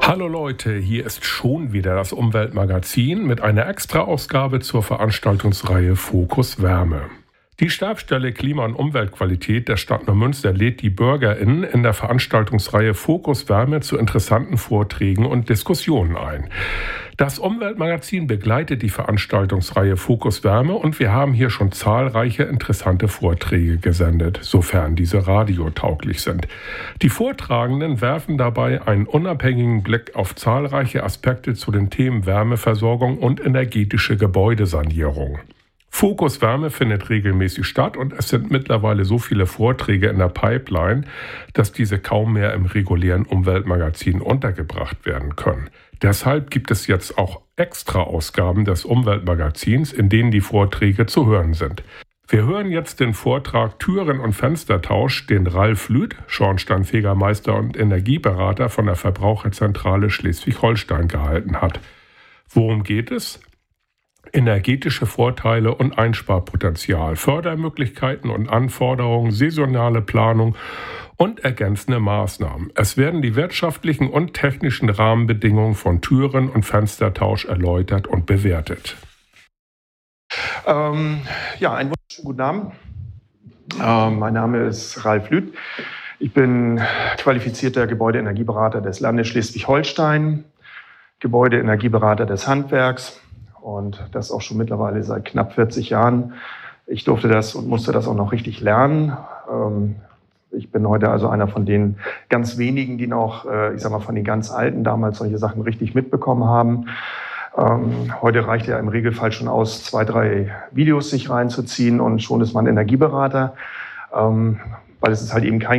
Hallo Leute, hier ist schon wieder das Umweltmagazin mit einer Extra-Ausgabe zur Veranstaltungsreihe Fokus Wärme. Die Stabsstelle Klima- und Umweltqualität der Stadt Neumünster lädt die BürgerInnen in der Veranstaltungsreihe Fokus Wärme zu interessanten Vorträgen und Diskussionen ein. Das Umweltmagazin begleitet die Veranstaltungsreihe Fokus Wärme und wir haben hier schon zahlreiche interessante Vorträge gesendet, sofern diese radiotauglich sind. Die Vortragenden werfen dabei einen unabhängigen Blick auf zahlreiche Aspekte zu den Themen Wärmeversorgung und energetische Gebäudesanierung. Fokus Wärme findet regelmäßig statt und es sind mittlerweile so viele Vorträge in der Pipeline, dass diese kaum mehr im regulären Umweltmagazin untergebracht werden können. Deshalb gibt es jetzt auch Extra-Ausgaben des Umweltmagazins, in denen die Vorträge zu hören sind. Wir hören jetzt den Vortrag Türen- und Fenstertausch, den Ralf Lüth, Schornsteinfegermeister und Energieberater von der Verbraucherzentrale Schleswig-Holstein gehalten hat. Worum geht es? Energetische Vorteile und Einsparpotenzial, Fördermöglichkeiten und Anforderungen, saisonale Planung und ergänzende Maßnahmen. Es werden die wirtschaftlichen und technischen Rahmenbedingungen von Türen- und Fenstertausch erläutert und bewertet. Einen wunderschönen guten Abend. Mein Name ist Ralf Lüth. Ich bin qualifizierter Gebäudeenergieberater des Landes Schleswig-Holstein, Gebäudeenergieberater des Handwerks. Und das auch schon mittlerweile seit knapp 40 Jahren. Ich durfte das und musste das auch noch richtig lernen. Ich bin heute also einer von den ganz wenigen, die noch, von den ganz Alten damals solche Sachen richtig mitbekommen haben. Heute reicht ja im Regelfall schon aus, 2, 3 Videos sich reinzuziehen und schon ist man Energieberater. Weil es ist halt eben kein